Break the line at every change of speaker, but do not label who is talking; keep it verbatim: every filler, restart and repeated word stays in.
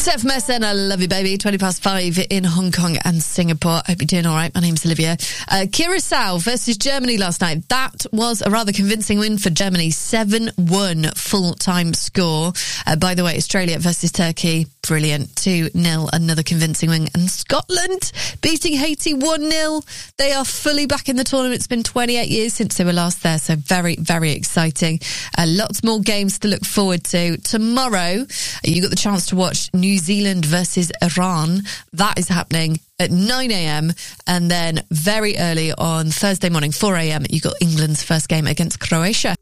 Steph Messon, I love you, baby. twenty past five in Hong Kong and Singapore. Hope you're doing all right. My name's Olivia. Uh, Curacao versus Germany last night. That was a rather convincing win for Germany. seven one full-time score. Uh, by the way, Australia versus Turkey. Brilliant. two nil, another convincing win. And Scotland beating Haiti one nil. They are fully back in the tournament. It's been twenty-eight years since they were last there, so very, very exciting. Uh, lots more games to look forward to. Tomorrow, you got the chance to watch New Zealand versus Iran. That is happening at nine a.m. and then very early on Thursday morning, four a.m, you got England's first game against Croatia.